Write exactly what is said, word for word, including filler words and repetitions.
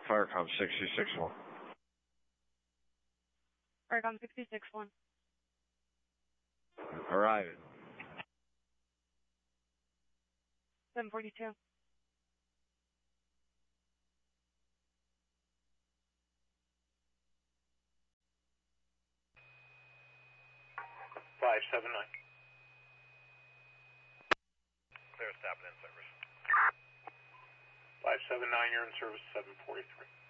Firecom sixty-six one. Firecom sixty-six one. Arriving. seven forty-two. five seven nine. Clear, stop and in service. five seven nine, you're in service, seven forty-three.